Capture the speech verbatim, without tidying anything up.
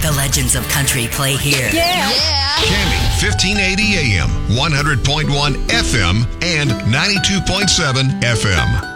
The legends of country play here. Yeah. Yeah. Candy, fifteen eighty A M, one hundred point one F M, and ninety-two point seven F M.